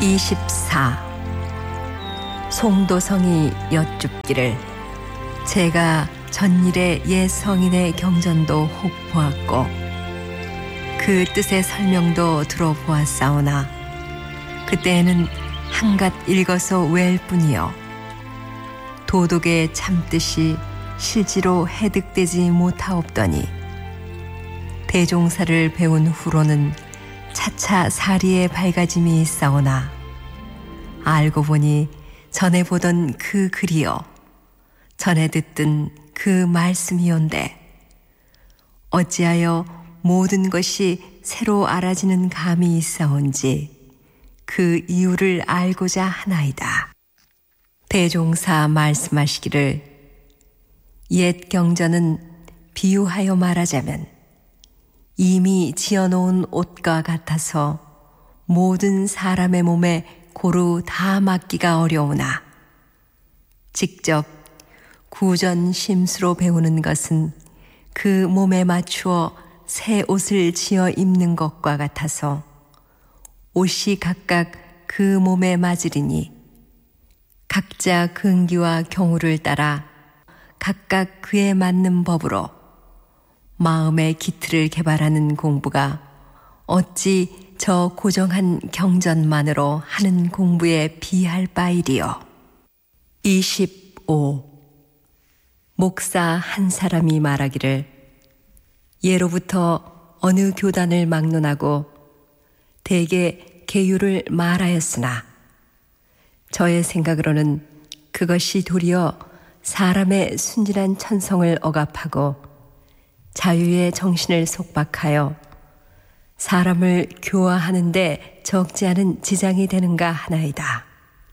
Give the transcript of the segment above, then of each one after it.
24. 송도성이 여쭙기를 제가 전일의 옛 성인의 경전도 혹 보았고 그 뜻의 설명도 들어보았사오나 그때에는 한갓 읽어서 외일 뿐이요 도독의 참뜻이 실지로 해득되지 못하옵더니 대종사를 배운 후로는 차차 사리에 밝아짐이 있사오나 알고 보니 전에 보던 그 글이요 전에 듣던 그 말씀이온데 어찌하여 모든 것이 새로 알아지는 감이 있사온지 그 이유를 알고자 하나이다. 대종사 말씀하시기를 옛 경전은 비유하여 말하자면 이미 지어놓은 옷과 같아서 모든 사람의 몸에 고루 다 맞기가 어려우나 직접 구전 심수로 배우는 것은 그 몸에 맞추어 새 옷을 지어 입는 것과 같아서 옷이 각각 그 몸에 맞으리니 각자 근기와 경우를 따라 각각 그에 맞는 법으로 마음의 기틀을 개발하는 공부가 어찌 저 고정한 경전만으로 하는 공부에 비할 바이리요. 25. 목사 한 사람이 말하기를 예로부터 어느 교단을 막론하고 대개 계율을 말하였으나 저의 생각으로는 그것이 도리어 사람의 순진한 천성을 억압하고 자유의 정신을 속박하여 사람을 교화하는데 적지 않은 지장이 되는가 하나이다.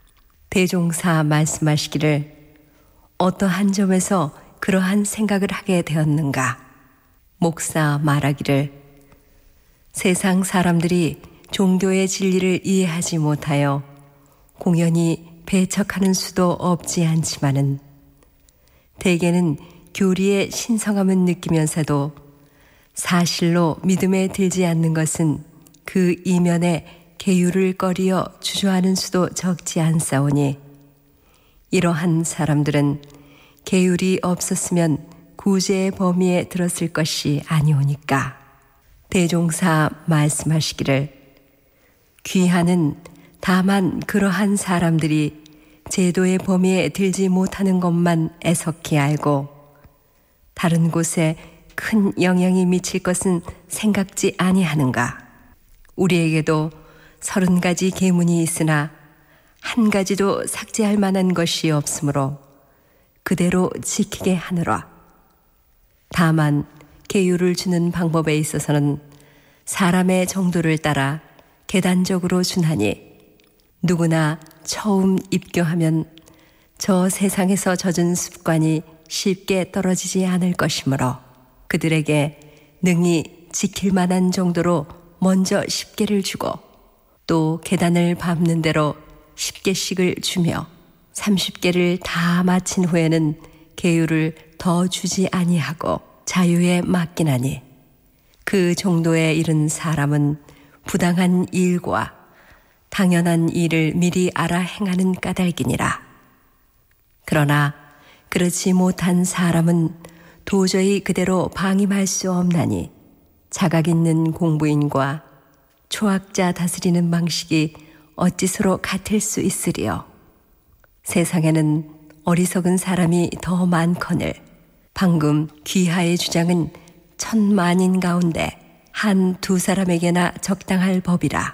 대종사 말씀하시기를 어떠한 점에서 그러한 생각을 하게 되었는가? 목사 말하기를 세상 사람들이 종교의 진리를 이해하지 못하여 공연히 배척하는 수도 없지 않지만은 대개는 교리의 신성함은 느끼면서도 사실로 믿음에 들지 않는 것은 그 이면에 계율을 꺼리어 주저하는 수도 적지 않사오니 이러한 사람들은 계율이 없었으면 구제의 범위에 들었을 것이 아니오니까. 대종사 말씀하시기를 귀하는 다만 그러한 사람들이 제도의 범위에 들지 못하는 것만 애석히 알고 다른 곳에 큰 영향이 미칠 것은 생각지 아니하는가. 우리에게도 30가지 계문이 있으나 한 가지도 삭제할 만한 것이 없으므로 그대로 지키게 하느라. 다만 계율을 주는 방법에 있어서는 사람의 정도를 따라 계단적으로 준하니 누구나 처음 입교하면 저 세상에서 젖은 습관이 쉽게 떨어지지 않을 것이므로 그들에게 능히 지킬 만한 정도로 먼저 10개를 주고 또 계단을 밟는 대로 10개씩을 주며 30개를 다 마친 후에는 계율을 더 주지 아니하고 자유에 맡기나니 그 정도에 이른 사람은 부당한 일과 당연한 일을 미리 알아 행하는 까닭이니라. 그러나 그렇지 못한 사람은 도저히 그대로 방임할 수 없나니 자각 있는 공부인과 초학자 다스리는 방식이 어찌 서로 같을 수 있으리요. 세상에는 어리석은 사람이 더 많거늘 방금 귀하의 주장은 1000만인 가운데 한두 사람에게나 적당할 법이라.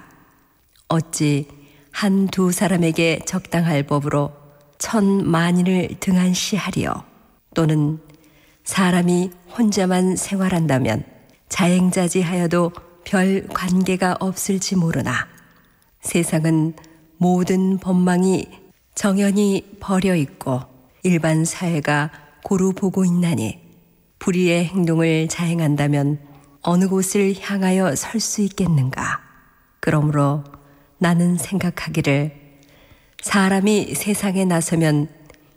어찌 한두 사람에게 적당할 법으로 1000만인을 등한시하리요. 또는 사람이 혼자만 생활한다면 자행자지하여도 별 관계가 없을지 모르나 세상은 모든 법망이 정연히 버려 있고 일반 사회가 고루 보고 있나니 불의의 행동을 자행한다면 어느 곳을 향하여 설 수 있겠는가. 그러므로 나는 생각하기를 사람이 세상에 나서면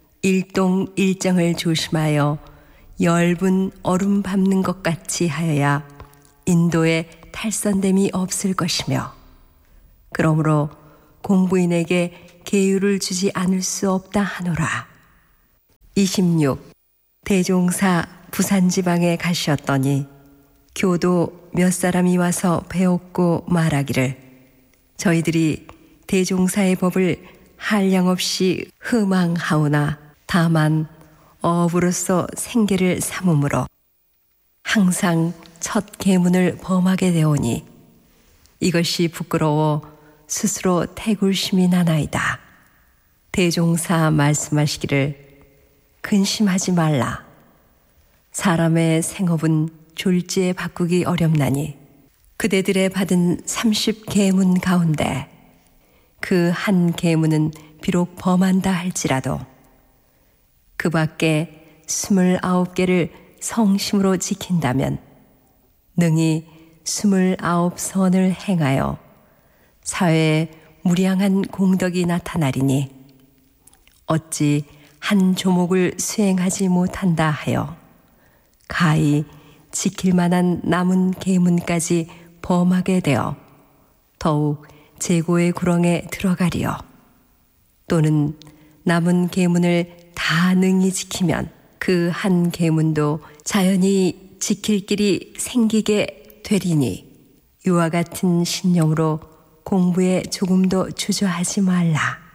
일동일정을 조심하여 열분 얼음 밟는 것 같이 하여야 인도에 탈선됨이 없을 것이며 그러므로 공부인에게 계율을 주지 않을 수 없다 하노라. 26. 대종사 부산지방에 가셨더니 교도 몇 사람이 와서 배웠고 말하기를 저희들이 대종사의 법을 한량없이 흠앙하오나 다만 어부로서 생계를 삼음으로 항상 첫 계문을 범하게 되오니 이것이 부끄러워 스스로 태굴심이 나나이다. 대종사 말씀하시기를 근심하지 말라. 사람의 생업은 졸지에 바꾸기 어렵나니 그대들의 받은 30계문 가운데 그 한 계문은 비록 범한다 할지라도 그 밖에 29개를 성심으로 지킨다면 능히 29선을 행하여 사회에 무량한 공덕이 나타나리니 어찌 한 조목을 수행하지 못한다 하여 가히 지킬 만한 남은 계문까지 범하게 되어 더욱 재고의 구렁에 들어가리요. 또는 남은 계문을 다 능히 지키면 그 한 계문도 자연히 지킬 길이 생기게 되리니 이와 같은 신령으로 공부에 조금도 주저하지 말라.